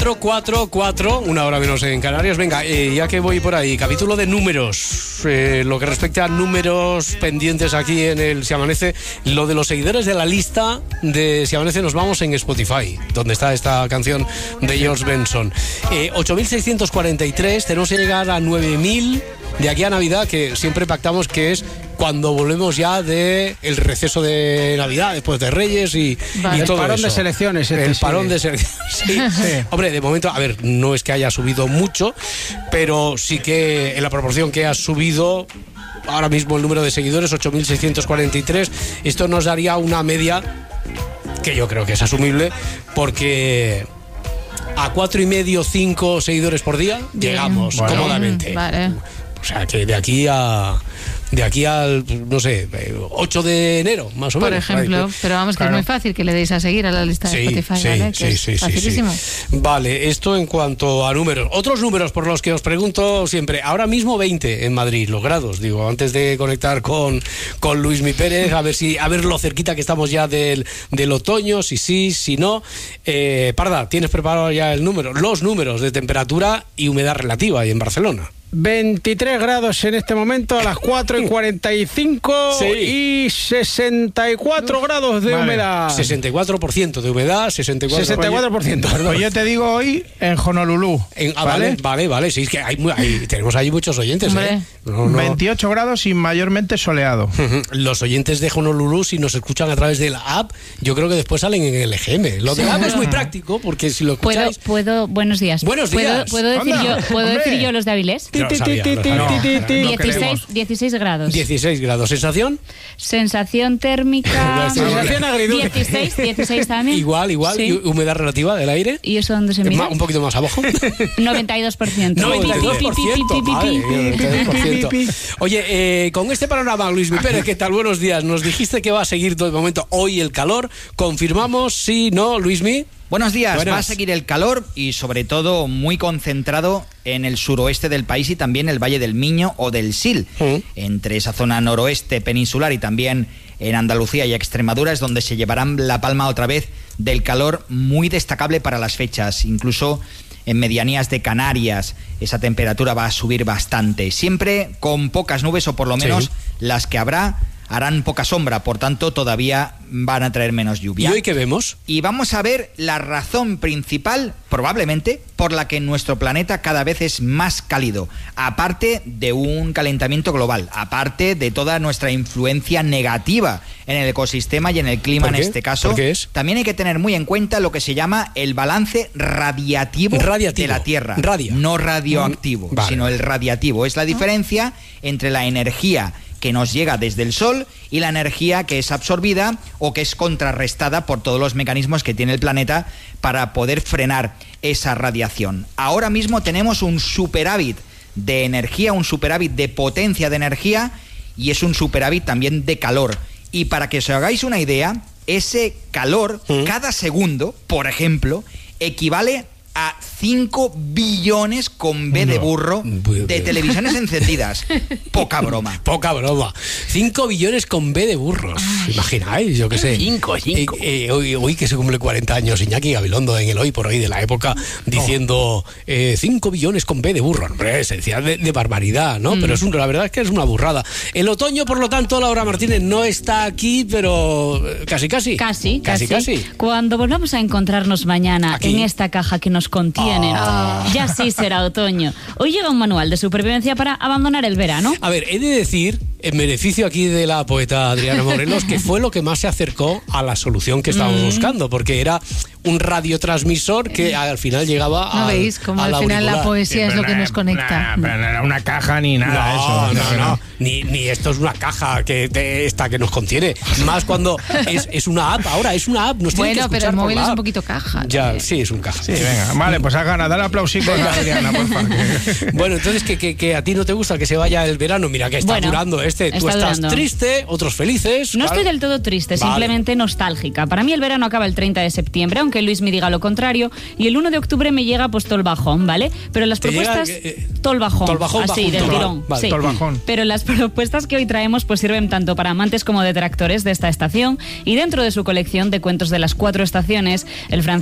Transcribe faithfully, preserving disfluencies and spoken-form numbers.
cuatro cuatro cuatro, una hora menos en Canarias. Venga, eh, ya que voy por ahí, capítulo de números. Eh, lo que respecta a números pendientes aquí en el Si Amanece, lo de los seguidores de la lista de Si Amanece, nos vamos en Spotify, donde está esta canción de George Benson. Eh, ocho mil seiscientos cuarenta y tres, tenemos que llegar a nueve mil de aquí a Navidad, que siempre pactamos que es cuando volvemos ya de el receso de Navidad, después de Reyes y, vale. y todo el parón eso. de selecciones. Este el sí. parón de selecciones. Sí. Sí. Hombre, de momento, a ver, no es que haya subido mucho, pero sí que en la proporción que ha subido ahora mismo el número de seguidores, ocho mil seiscientos cuarenta y tres, esto nos daría una media que yo creo que es asumible, porque a cuatro y medio, cinco seguidores por día Bien. llegamos Bueno. cómodamente. Vale. O sea, que de aquí a de aquí al, no sé, ocho de enero, más o Por menos. ejemplo, Ahí. pero vamos, que Claro. es muy fácil que le deis a seguir a la lista de Sí, Spotify, sí, ¿vale? Que sí, es sí, sí, facilísimo. sí. Vale, esto en cuanto a números. Otros números por los que os pregunto siempre. Ahora mismo veinte en Madrid, los grados, digo, antes de conectar con, con Luismi Pérez, a ver si a ver lo cerquita que estamos ya del, del otoño, si sí, si no. Eh, Parda, ¿tienes preparado ya el número? Los números de temperatura y humedad relativa ahí en Barcelona. veintitrés grados en este momento a las cuatro y cuarenta y cinco Sí. y sesenta y cuatro grados de Vale. humedad. sesenta y cuatro por ciento de humedad, sesenta y cuatro por ciento. sesenta y cuatro por ciento, perdón. Pues yo te digo hoy en Honolulu. En, ah, vale, ¿vale? vale, vale, sí, es que hay, muy- hay- tenemos ahí muchos oyentes, Hombre. ¿eh? No, no. veintiocho grados y mayormente soleado. Los oyentes de Honolulu, si nos escuchan a través de la app, yo creo que después salen en el E G M. Lo de la app es muy práctico, porque si lo Puedo, escucháis... puedo, buenos días. Buenos ¿Puedo, días. puedo decir Anda, yo, ¿puedo hombre. decir yo los de Avilés? Yo lo sabía, lo sabía. No, no dieciséis, queremos. dieciséis grados. dieciséis grados. ¿Sensación? Sensación térmica. Sensación agridulce. dieciséis, dieciséis también. Igual, igual. Sí. ¿Y humedad relativa del aire? ¿Y eso dónde se Ma- mide? Un poquito más abajo. noventa y dos por ciento. noventa y dos por ciento. Madre mía, noventa y dos por ciento. Oye, eh, con este panorama, Luis Mi Pérez, ¿qué tal? Buenos días. Nos dijiste que va a seguir todo el momento hoy el calor. ¿Confirmamos? Sí, no, Luismi. Buenos días, Buenas. va a seguir el calor y sobre todo muy concentrado en el suroeste del país y también el Valle del Miño o del Sil. Mm. Entre esa zona noroeste peninsular y también en Andalucía y Extremadura es donde se llevarán la palma otra vez del calor muy destacable para las fechas. Incluso en medianías de Canarias esa temperatura va a subir bastante. Siempre con pocas nubes o por lo menos Sí. las que habrá harán poca sombra, por tanto todavía van a traer menos ¿Y lluvia. hoy qué vemos? Y vamos a ver la razón principal, probablemente, por la que nuestro planeta cada vez es más cálido, aparte de un calentamiento global, aparte de toda nuestra influencia negativa en el ecosistema y en el clima ¿Por en qué? este caso. ¿Por qué es? También hay que tener muy en cuenta lo que se llama el balance radiativo, Radiativo. de la Tierra. Radio. No radioactivo, Mm, vale. sino el radiativo. Es la diferencia entre la energía que nos llega desde el Sol y la energía que es absorbida o que es contrarrestada por todos los mecanismos que tiene el planeta para poder frenar esa radiación. Ahora mismo tenemos un superávit de energía, un superávit de potencia de energía y es un superávit también de calor. Y para que os hagáis una idea, ese calor ¿Mm? cada segundo, por ejemplo, equivale a cinco billones con B de No. burro de televisiones encendidas. Poca broma. Poca broma. cinco billones con B de burros. ¿Imagináis? Yo qué sé. Cinco, cinco. Eh, eh, hoy, hoy que se cumple cuarenta años, Iñaki Gabilondo en el Hoy por Hoy de la época, diciendo cinco billones con B de burro. Hombre, se decía de, de barbaridad, ¿no? Mm. Pero es un, la verdad es que es una burrada. El otoño, por lo tanto, Laura Martínez no está aquí, pero eh, casi, casi. Casi, Casi, casi, casi. Cuando volvamos a encontrarnos mañana Aquí. en esta caja que nos contiene, Ah. ya sí será otoño. Hoy llega un manual de supervivencia para abandonar el verano. A ver, he de decir, en beneficio aquí de la poeta Adriana Morelos, que fue lo que más se acercó a la solución que estábamos buscando, porque era un radiotransmisor que al final llegaba ¿No al, veis cómo al, al final la auricular. poesía es lo que nos conecta? Nah, pero no era una caja ni nada de No, eso. no, no, Ni, ni esto es una caja que te- esta que nos contiene. Más cuando es, es una app, ahora es una app. Nos tienen que Bueno, pero escuchar el por móvil la es un app. poquito caja. Ya, también. sí, es un caja. Sí, venga, vale, pues hagan a dar aplausicos a Adriana, por favor. Bueno, entonces que, que, que a ti no te gusta que se vaya el verano. Mira que está Bueno, durando este. Tú está estás durando. triste, otros felices. No claro. estoy del todo triste, Vale. simplemente nostálgica. Para mí el verano acaba el treinta de septiembre, aunque Luis me diga lo contrario, y el uno de octubre me llega pues todo el bajón, ¿vale? Pero las ¿Te llega, propuestas... eh, eh, todo el bajón. todo el bajón, así, bajón, del todo el tirón. bajón. Vale, sí. todo el bajón. Pero las propuestas que hoy traemos pues sirven tanto para amantes como detractores de esta estación, y dentro de su colección de cuentos de las cuatro estaciones, el francés